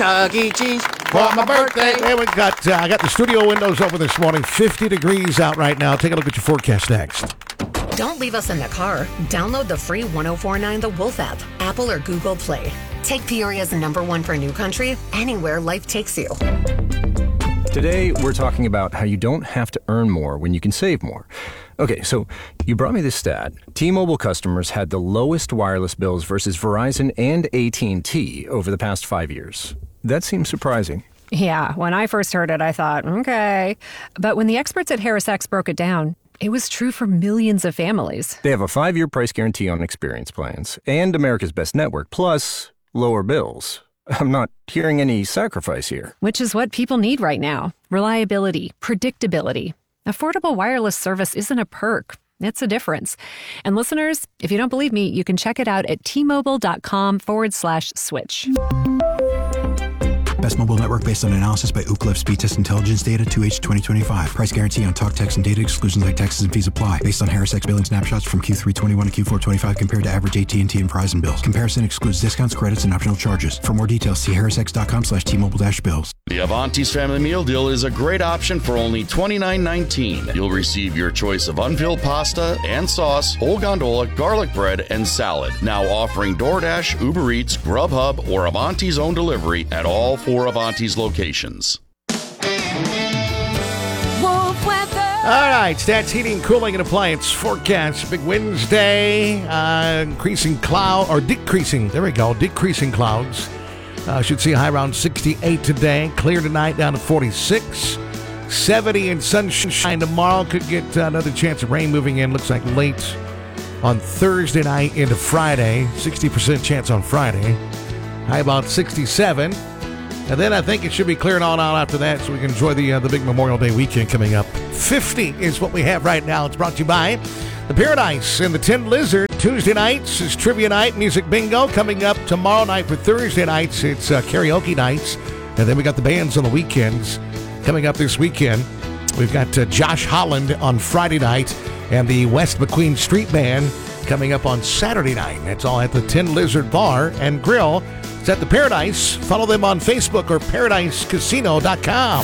Chuck E. Cheese for my birthday. Hey, I got the studio windows open this morning. 50 degrees out right now. Take a look at your forecast next. Don't leave us in the car. Download the free 104.9 The Wolf app, Apple or Google Play. Take Peoria's #1 for new country anywhere life takes you. Today, we're talking about how you don't have to earn more when you can save more. Okay, so you brought me this stat. T-Mobile customers had the lowest wireless bills versus Verizon and AT&T over the past 5 years. That seems surprising. Yeah, when I first heard it, I thought, okay. But when the experts at HarrisX broke it down, it was true for millions of families. They have a 5-year price guarantee on experience plans and America's Best Network, plus lower bills. I'm not hearing any sacrifice here. Which is what people need right now. Reliability, predictability. Affordable wireless service isn't a perk. It's a difference. And listeners, if you don't believe me, you can check it out at T-Mobile.com/switch. Best mobile network based on analysis by Ookla Speed Test Intelligence data 2H 2025. Price guarantee on talk, text, and data exclusions like taxes and fees apply. Based on HarrisX billing snapshots from Q3 21 to Q4 25 compared to average AT&T and Verizon bills. Comparison excludes discounts, credits, and optional charges. For more details, see harrisx.com/T-Mobile-bills. The Avanti's Family Meal Deal is a great option for only $29.19. You'll receive your choice of unfilled pasta and sauce, whole gondola, garlic bread, and salad. Now offering DoorDash, Uber Eats, Grubhub, or Avanti's own delivery at all 4 Avanti's locations. Wolf weather. All right, Stats Heating, Cooling, and Appliance forecast. Big Wednesday, decreasing clouds. Should see a high around 68 today. Clear tonight, down to 46. 70 and sunshine tomorrow. Could get another chance of rain moving in. Looks like late on Thursday night into Friday. 60% chance on Friday. High about 67. And then I think it should be clearing on out after that so we can enjoy the big Memorial Day weekend coming up. 50 is what we have right now. It's brought to you by the Paradise and the Tin Lizard. Tuesday nights is trivia night, music bingo. Coming up tomorrow night for Thursday nights, it's karaoke nights. And then we got the bands on the weekends. Coming up this weekend, we've got Josh Holland on Friday night and the West McQueen Street Band coming up on Saturday night. That's all at the Tin Lizard Bar and Grill. It's at the Paradise. Follow them on Facebook or paradisecasino.com.